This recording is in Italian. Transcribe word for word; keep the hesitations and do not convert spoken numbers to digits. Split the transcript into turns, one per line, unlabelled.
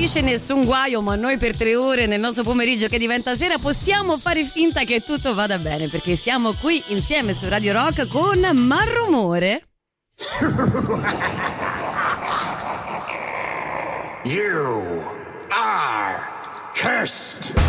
dice nessun guaio, ma noi per tre ore nel nostro pomeriggio che diventa sera possiamo fare finta che tutto vada bene, perché siamo qui insieme su Radio Rock con Marrumore.
You are cursed.